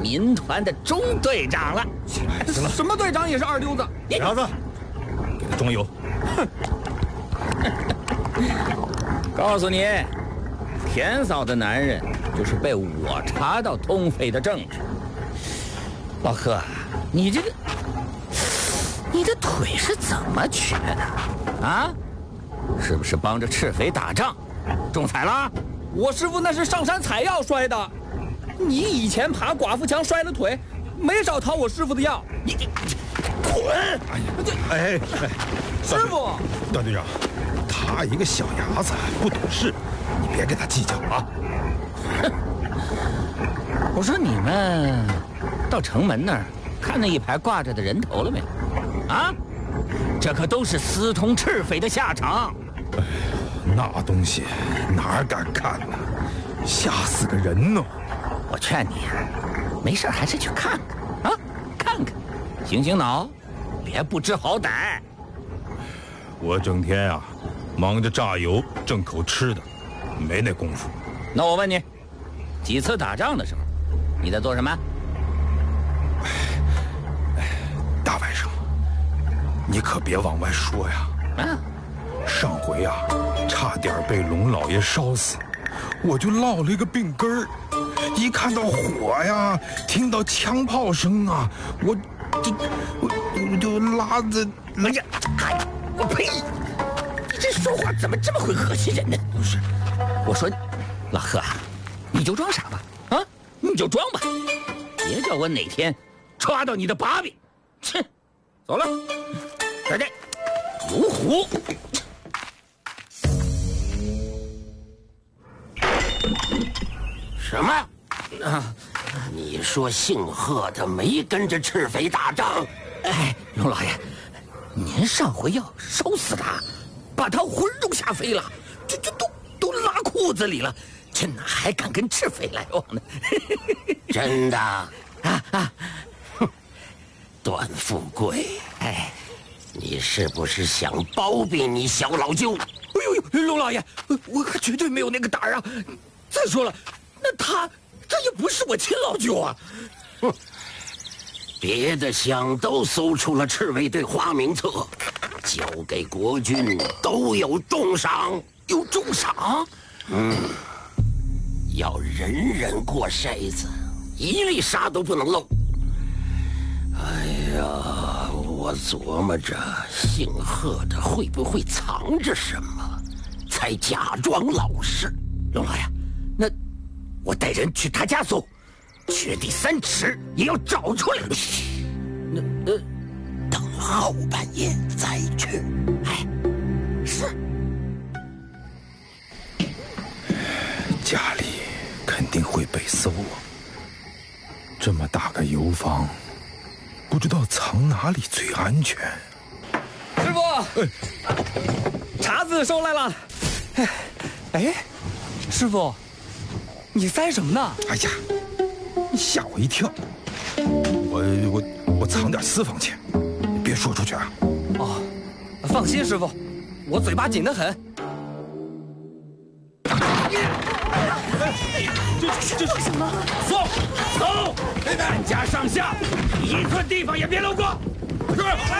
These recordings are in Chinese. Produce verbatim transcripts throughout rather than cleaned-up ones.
民团的中队长了。 行了，什么队长也是二流子。 伢子，给他装油。 哼！告诉你，田嫂的男人就是被我查到通匪的证据。老贺，你这个，你的腿是怎么瘸的？啊？是不是帮着赤匪打仗，中彩了？ 我师傅那是上山采药摔的。你以前爬寡妇墙摔了腿，没少讨我师傅的药。 你你滚！ 哎呀，这哎哎， 师傅， 段队长，他一个小伢子不懂事，你别跟他计较啊。 哼！我说你们到城门那儿看那一排挂着的人头了没有？啊？这可都是私通赤匪的下场。 哎呀，那东西哪敢看呢？吓死个人呢！ 我劝你呀，没事还是去看看啊，看看，醒醒脑，别不知好歹。 我整天啊，忙着榨油挣口吃的，没那功夫。 那我问你，几次打仗的时候，你在做什么？ 哎，哎，大外甥，你可别往外说呀。啊，上回啊，差点被龙老爷烧死，我就落了一个病根儿。一看到火呀，听到枪炮声啊，我就我我就拉着。 哎呀，哎，我呸！你这说话怎么这么会恶心人呢？不是，我说，老贺，你就装傻吧，啊，你就装吧，别叫我哪天抓到你的把柄。切，走了，再见，如虎。 什么？啊！你说姓贺的没跟着赤匪打仗？ 哎，龙老爷，您上回要烧死他，把他浑肉吓飞了，这这都都拉裤子里了，这哪还敢跟赤匪来往呢？ 真的啊啊！哼，段富贵，哎，你是不是想包庇你小老舅？ 哎呦呦，龙老爷，我可绝对没有那个胆儿啊！再说了，那他他也不是我亲老舅啊！ 哼，别的乡都搜出了赤卫队花名册，交给国军都有重赏， 有重赏。 嗯，要人人过筛子，一粒沙都不能漏。哎呀，我琢磨着姓贺的会不会藏着什么，才假装老实。 龙老爷，那我带人去他家搜，掘地三尺也要找出来。 那呃，等后半夜再去。 哎，是。 家里肯定会被搜啊！这么大个油坊，不知道藏哪里最安全。 师傅，哎，茶子收来了。哎，哎，师傅，你塞什么呢？ 哎呀，你吓我一跳！我我我藏点私房钱，你别说出去啊！ 哦，放心，师傅，我嘴巴紧得很。 这这是什么？ 搜搜，万家上下，一寸地方也别漏过。是。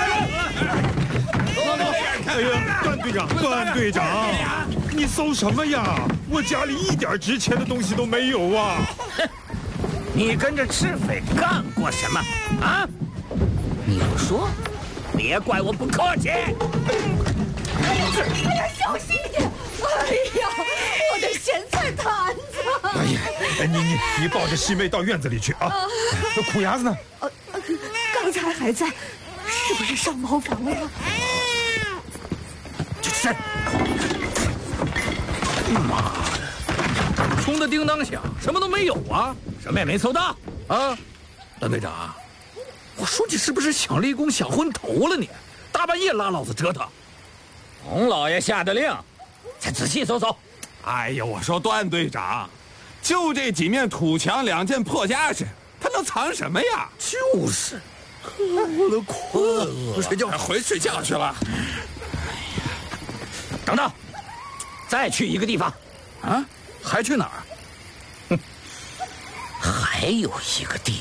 哎呀，段队长，段队长，你搜什么呀？我家里一点值钱的东西都没有啊！ 哼，你跟着赤匪干过什么啊？你不说，别怪我不客气。 哎呀，哎呀，小心一点！哎呀，我的咸菜坛子！ 哎呀，哎，你你你抱着西妹到院子里去啊！那苦伢子呢？ 呃，刚才还在，是不是上茅房了？ 这是！ 妈的，冲的叮当响，什么都没有啊， 什么也没搜到啊！段队长，我说你是不是想立功想昏头了你？大半夜拉老子折腾！ 洪老爷下的令，再仔细搜搜。 哎呀，我说段队长，就这几面土墙，两件破家什，他能藏什么呀？ 就是，我都困了， 睡觉，回睡觉去了。 等等，再去一个地方。 啊？还去哪儿？ 哼，还有一个地